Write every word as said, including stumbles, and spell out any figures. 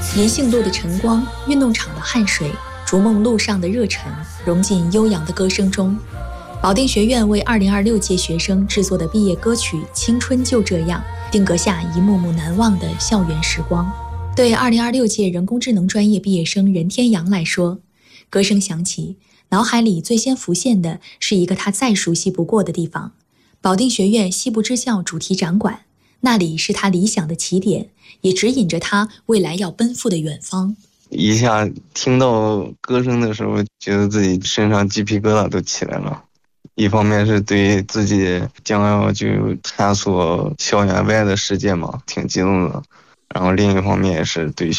银杏路的晨光，运动场的汗水，逐梦路上的热忱，融进悠扬的歌声中。保定学院为二零二六届学生制作的毕业歌曲《青春就这样》，定格下一幕幕难忘的校园时光。对二零二六届人工智能专业毕业生任天阳来说，歌声响起，脑海里最先浮现的是一个他再熟悉不过的地方——保定学院西部支校主题展馆。那里是他理想的起点，也指引着他未来要奔赴的远方。 一下听到歌声的时候，觉得自己身上鸡皮疙瘩都起来了。一方面是对自己将要就探索校园外的世界嘛，挺激动的。然后另一方面也是对